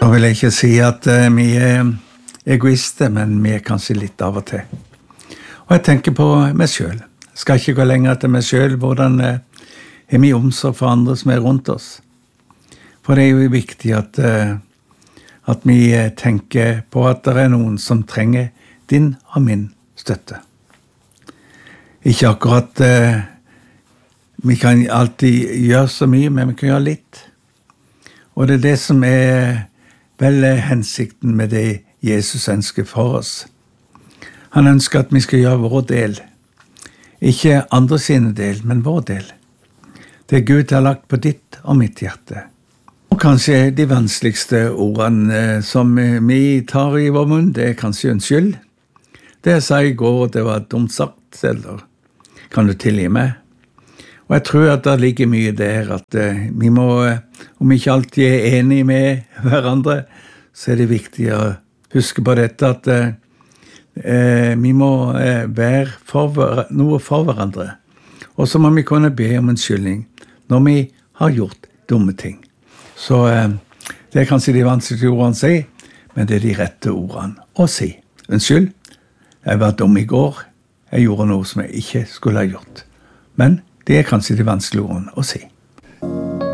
Så vil jeg ikke si at vi egoister, men vi kanskje litt av og til. Og jeg tenker på meg selv. Jeg skal ikke gå lenger til meg selv. Hvordan har vi omsorg for andre som rundt oss? For det jo viktig at vi tenker på at det noen som trenger din og min støtte. Ikke akkurat vi kan alltid gjøre så mye, men vi kan gjøre litt. Og det det som vel hensikten med det Jesus ønsker for oss. Han ønsker at vi skal gjøre vår del. Ikke andre sine del, men vår del. Det Gud har lagt på ditt og mitt hjerte. Og kanskje de vanskeligste ordene som vi tar i vår munn, det kanskje unnskyld. Det jeg sa i går, det var dumt sagt, eller kan du tilgi meg? Og jeg tror at det ligger mye der, at vi må, om vi ikke alltid enige med hverandre, så det viktig å huske på dette, at vi må være noe for hverandre. Og så må vi kunne be om en skyldning når vi har gjort dumme ting. Så det kanskje de vanskelige ordene å si, men det de rette ordene å si. Unnskyld, jeg var dum i går. Jeg gjorde noe som jeg ikke skulle ha gjort. Men det kanskje de vanskelige ordene å si.